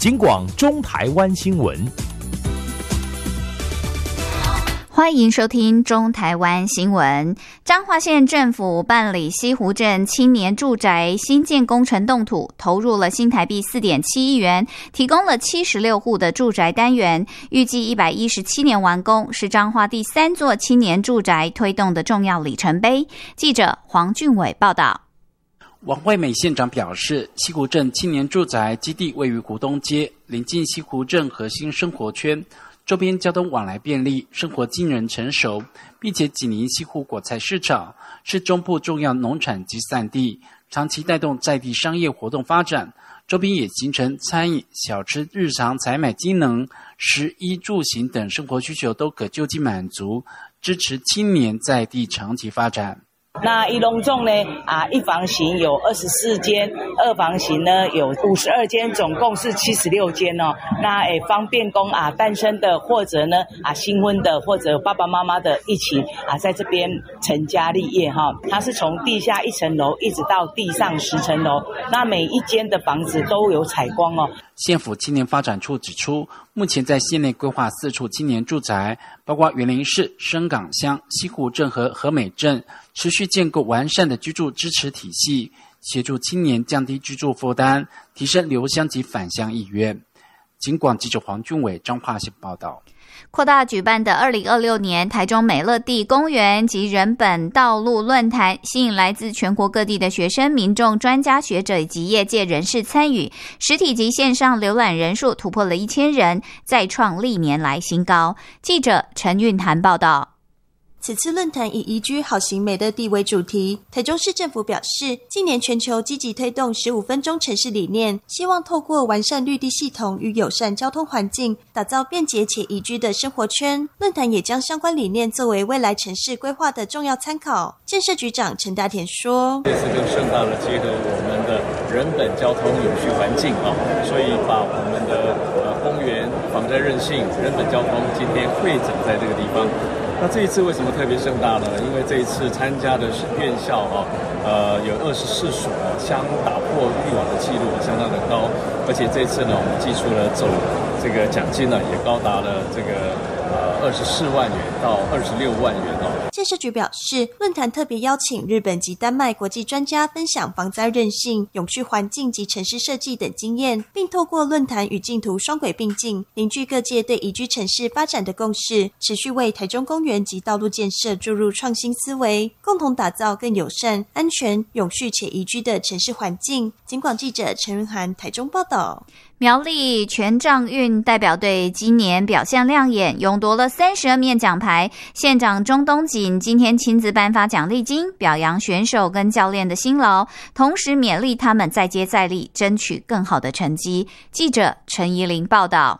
警广中台湾新闻。 欢迎收听中台湾新闻。彰化县政府办理西湖镇青年住宅新建工程动土，投入了新台币 4.7 亿元，提供了76户的住宅单元，预计117年完工，是彰化第3座青年住宅推动的重要里程碑。记者黄俊伟报道。 王惠美县长表示，西湖镇青年住宅基地位于湖东街，临近西湖镇核心生活圈，周边交通往来便利，生活机能成熟，并且紧邻西湖果菜市场，是中部重要农产集散地，长期带动在地商业活动发展。周边也形成餐饮、小吃、日常采买机能、食衣住行等生活需求都可就近满足，支持青年在地长期发展。 那一隆重呢一房型有24间，二房型呢有52间，总共是76间哦。那方便供单身的或者呢新婚的或者爸爸妈妈的一起在这边成家立业哈。它是从地下1层楼一直到地上10层楼，那每一间的房子都有采光哦。 县府青年发展处指出，目前在县内规划4处青年住宅，包括员林市、深港乡、西湖镇和和美镇，持续建构完善的居住支持体系，协助青年降低居住负担，提升留乡及返乡意愿。警广记者黄俊伟彰化县报道。 扩大举办的2026年台中美乐地公园及人本道路论坛，吸引来自全国各地的学生、民众、专家学者以及业界人士参与，实体及线上浏览人数突破了1000人，再创历年来新高。记者陈韵涵报道。 此次论坛以宜居好行美乐地为主题，台中市政府表示，近年全球积极推动15分钟城市理念，希望透过完善绿地系统与友善交通环境，打造便捷且宜居的生活圈。论坛也将相关理念作为未来城市规划的重要参考。建设局长陈大田说， 这次更盛大的结合我们的人本交通永续环境所以把我们的公园、防灾韧性、人本交通今天汇整在这个地方。那这一次为什么特别盛大呢？因为这一次参加的是院校有24所，相打破以往的记录，相当的高。而且这次呢，我们寄出了总这个奖金呢，也高达了这个24万元到26万元建设局表示，论坛特别邀请日本及丹麦国际专家分享防灾韧性、永续环境及城市设计等经验，并透过论坛与竞图双轨并进，凝聚各界对宜居城市发展的共识，持续为台中公园及道路建设注入创新思维，共同打造更友善、安全、永续且宜居的城市环境。警广记者陈云涵台中报道。 苗栗全障运代表队今年表现亮眼，勇夺了32面奖牌。县长钟东锦今天亲自颁发奖励金，表扬选手跟教练的辛劳，同时勉励他们再接再厉，争取更好的成绩。记者陈怡玲报道。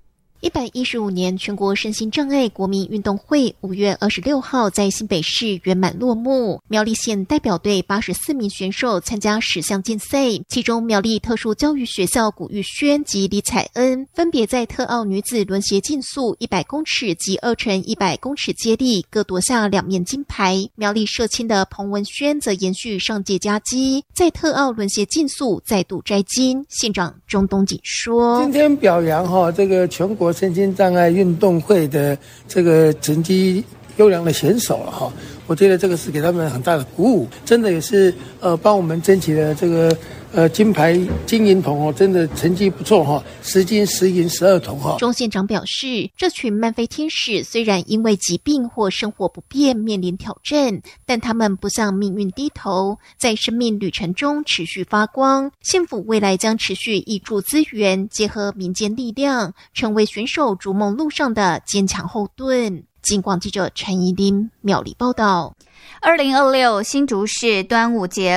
115年全国身心障碍国民运动会5月26号在新北市圆满落幕。苗栗县代表队84名选手参加10项竞赛，其中苗栗特殊教育学校古玉轩及李彩恩分别在特奥女子轮鞋竞速100公尺及2×100公尺接力各夺下2面金牌。苗栗社青的彭文轩则延续上届佳绩，在特奥轮鞋竞速再度摘金。县长钟东锦说， 今天表扬这个全国身心障碍运动会的这个成绩优良的选手了我觉得这个是给他们很大的鼓舞，真的也是帮我们争取了这个金牌金银铜真的成绩不错10金10银12铜钟县长表示，这群慢飞天使虽然因为疾病或生活不便面临挑战，但他们不向命运低头，在生命旅程中持续发光。县府未来将持续挹注资源，结合民间力量，成为选手逐梦路上的坚强后盾。警广记者陈怡琳苗栗报道。 2026新竹市端午节